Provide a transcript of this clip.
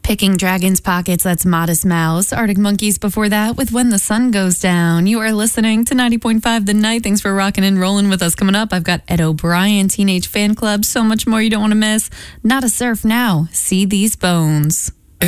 Picking Dragon's Pockets, that's Modest Mouse. Arctic Monkeys before that with When the Sun Goes Down. You are listening to 90.5 The Night. Thanks for rocking and rolling with us. Coming up, I've got Ed O'Brien, Teenage Fan Club, so much more you don't want to miss. Not a Surf Now. See These Bones.